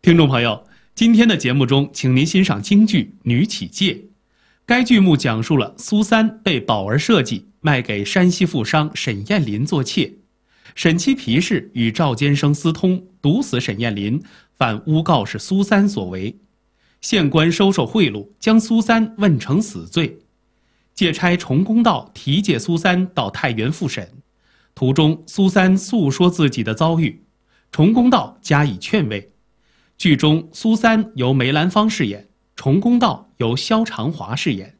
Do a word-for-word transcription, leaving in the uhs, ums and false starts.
听众朋友，今天的节目中，请您欣赏京剧《女起介》。该剧目讲述了苏三被宝儿设计卖给山西富商沈艳林做妾，沈七皮氏与赵坚生私通，毒死沈艳林，反诬告是苏三所为。县官收受贿赂，将苏三问成死罪。借差崇公道提解苏三到太原复审，途中苏三诉说自己的遭遇，崇公道加以劝慰。剧中苏三由梅兰芳饰演，崇公道由萧长华饰演。